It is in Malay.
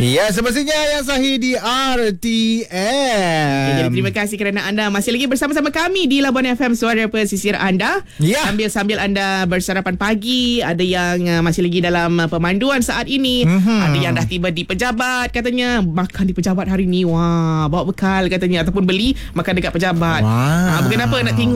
Ya, semestinya yang sahih di RTM. Jadi terima kasih kerana anda masih lagi bersama-sama kami di Labuan FM, suara pesisir anda. Ya. Sambil anda bersarapan pagi, ada yang masih lagi dalam pemanduan saat ini, ada yang dah tiba di pejabat, katanya makan di pejabat hari ni. Wah, bawa bekal katanya, ataupun beli makan dekat pejabat. Wah. Bukan apa nak tengok